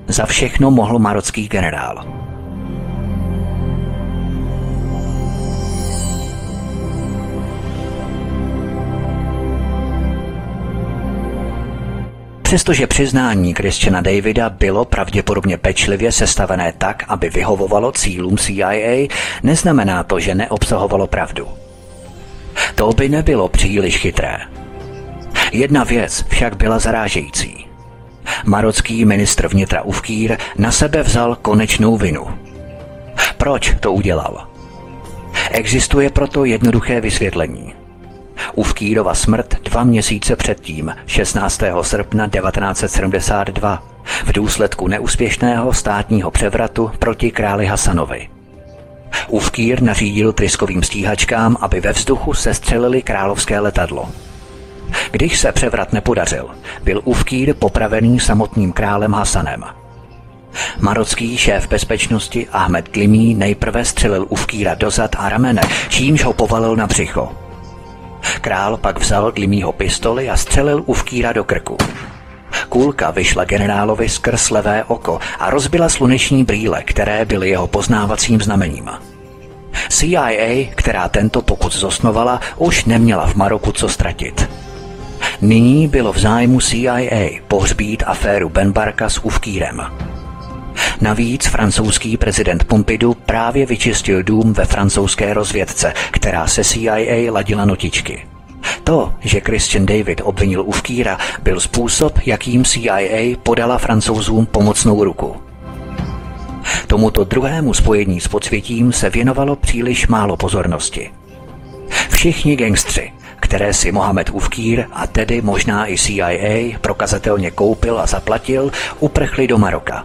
Za všechno mohl marocký generál. Přestože přiznání Christiana Davida bylo pravděpodobně pečlivě sestavené tak, aby vyhovovalo cílům CIA, neznamená to, že neobsahovalo pravdu. To by nebylo příliš chytré. Jedna věc však byla zarážející. Marocký ministr vnitra Oufkir na sebe vzal konečnou vinu. Proč to udělal? Existuje proto jednoduché vysvětlení. Oufkirova smrt 2 měsíce předtím, 16. srpna 1972, v důsledku neúspěšného státního převratu proti králi Hasanovi. Oufkir nařídil tryskovým stíhačkám, aby ve vzduchu sestřelili královské letadlo. Když se převrat nepodařil, byl Oufkir popravený samotným králem Hasanem. Marocký šéf bezpečnosti Ahmed Glimi nejprve střelil Oufkira do zad a ramene, čímž ho povalil na břicho. Král pak vzal Glimího pistoli a střelil Oufkira do krku. Kulka vyšla generálovi skrz levé oko a rozbila sluneční brýle, které byly jeho poznávacím znamením. CIA, která tento pokus zosnovala, už neměla v Maroku co ztratit. Nyní bylo v zájmu CIA pohřbít aféru Benbarka s Oufkirem. Navíc francouzský prezident Pompidou právě vyčistil dům ve francouzské rozvědce, která se CIA ladila notičky. To, že Christian David obvinil Oufkira, byl způsob, jakým CIA podala Francouzům pomocnou ruku. Tomuto druhému spojení s podsvětím se věnovalo příliš málo pozornosti. Všichni gangstři, které si Mohamed Oufkir a tedy možná i CIA prokazatelně koupil a zaplatil, uprchli do Maroka.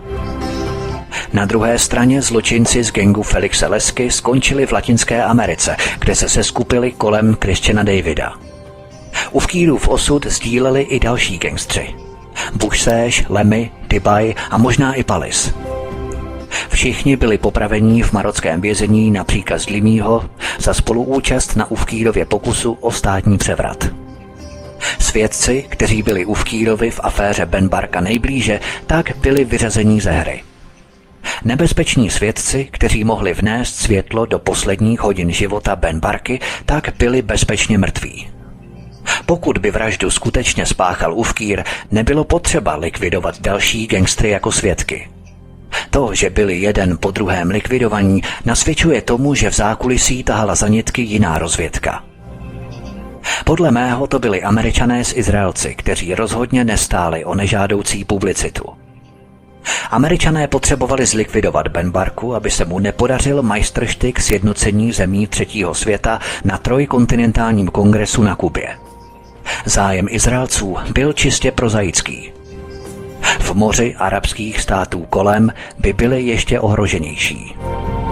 Na druhé straně zločinci z gangu Felixe Lesky skončili v Latinské Americe, kde se seskupili kolem Christiana Davida. Oufkirův osud sdíleli i další gangstři. Bouchsèche, Lemy, Dibay a možná i Palis. Všichni byli popraveni v marockém vězení na příkaz Glimího za spoluúčast na Oufkirově pokusu o státní převrat. Svědci, kteří byli Oufkirovi v aféře Benbarka nejblíže, tak byli vyřazeni ze hry. Nebezpeční svědci, kteří mohli vnést světlo do posledních hodin života Benbarky, tak byli bezpečně mrtví. Pokud by vraždu skutečně spáchal Oufkir, nebylo potřeba likvidovat další gangstry jako svědky. To, že byli jeden po druhém likvidovaní, nasvědčuje tomu, že v zákulisí tahala za nitky jiná rozvědka. Podle mého to byli Američané s Izraelci, kteří rozhodně nestáli o nežádoucí publicitu. Američané potřebovali zlikvidovat Benbarku, aby se mu nepodařil majstrštyk sjednocení zemí třetího světa na trojkontinentálním kongresu na Kubě. Zájem Izraelců byl čistě prozaický. V moři arabských států kolem by byly ještě ohroženější.